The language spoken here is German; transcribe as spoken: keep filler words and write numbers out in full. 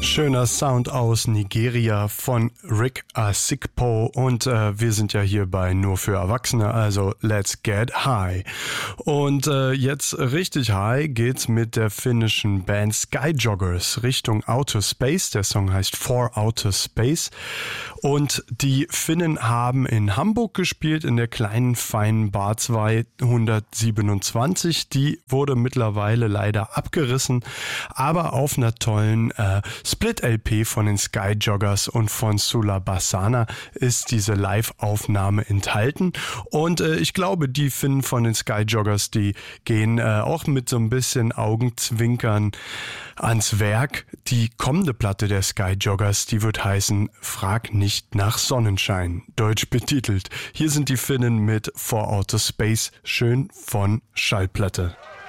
Schöner Sound aus Nigeria von Rick Asikpo und äh, wir sind ja hier bei Nur für Erwachsene, also let's get high. Und äh, jetzt richtig high geht's mit der finnischen Band Skyjoggers Richtung Outer Space. Der Song heißt For Outer Space und die Finnen haben in Hamburg gespielt, in der kleinen feinen Bar zweihundertsiebenundzwanzig. Die wurde mittlerweile leider abgerissen, aber auf einer tollen äh, Split-L P von den Skyjoggers und von Sula Bassana ist diese Live-Aufnahme enthalten. Und äh, ich glaube, die Finnen von den Skyjoggers, die gehen äh, auch mit so ein bisschen Augenzwinkern ans Werk. Die kommende Platte der Skyjoggers, die wird heißen Frag nicht nach Sonnenschein, deutsch betitelt. Hier sind die Finnen mit For Outer Space, schön von Schallplatte.